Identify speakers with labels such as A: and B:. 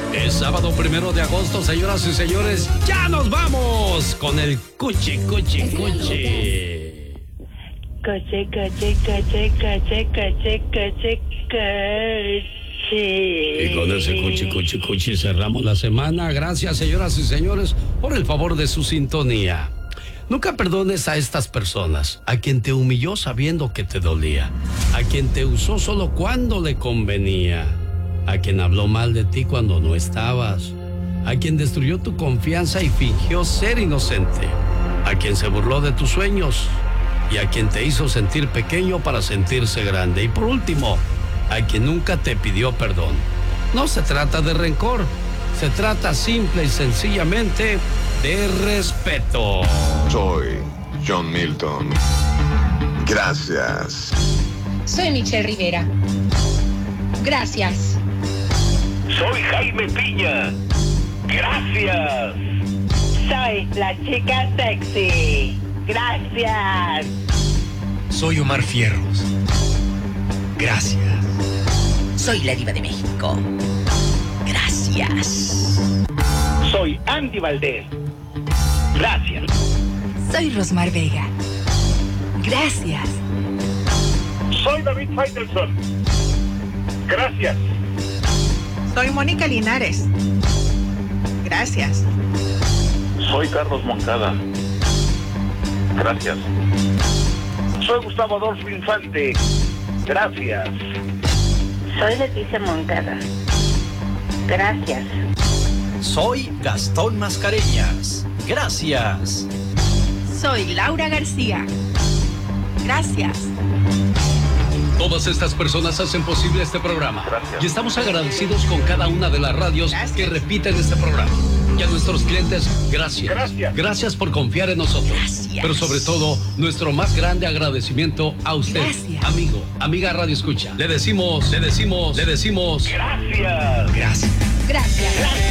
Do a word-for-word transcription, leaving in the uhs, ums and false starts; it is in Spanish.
A: Es sábado primero de agosto, señoras y señores. ¡Ya nos vamos! Con el cuchi, cuchi, cuchi.
B: Coche, coche, coche, coche, coche, coche, coche.
A: Y con ese cuchi, cuchi, cuchi cerramos la semana. Gracias, señoras y señores, por el favor de su sintonía. Nunca perdones a estas personas, a quien te humilló sabiendo que te dolía, a quien te usó solo cuando le convenía, a quien habló mal de ti cuando no estabas, a quien destruyó tu confianza y fingió ser inocente, a quien se burló de tus sueños y a quien te hizo sentir pequeño para sentirse grande. Y por último, a quien nunca te pidió perdón. No se trata de rencor, se trata simple y sencillamente de respeto.
C: Soy John Milton. Gracias.
D: Soy Michelle Rivera. Gracias.
E: Soy Jaime Piña. Gracias.
B: Soy la chica sexy. Gracias.
F: Soy Omar Fierros. Gracias.
G: Soy la Diva de México. Gracias.
E: Soy Andy Valdés. Gracias.
H: Soy Rosmar Vega. Gracias.
E: Soy David Faitelson. Gracias.
I: Soy Mónica Linares. Gracias.
E: Soy Carlos Moncada. Gracias. Soy Gustavo Adolfo Infante. Gracias.
B: Soy Leticia Moncada. Gracias.
F: Soy Gastón Mascareñas. Gracias.
H: Soy Laura García. Gracias.
A: Todas estas personas hacen posible este programa.
E: Gracias.
A: Y estamos agradecidos con cada una de las radios
I: Gracias.
A: que repiten este programa. Y a nuestros clientes, gracias.
E: Gracias.
A: Gracias por confiar en nosotros.
G: Gracias.
A: Pero sobre todo, nuestro más grande agradecimiento a usted,
H: Gracias.
A: amigo, amiga Radio Escucha. Le decimos, le decimos, le decimos.
E: Gracias.
F: Gracias.
D: Gracias.
E: Gracias.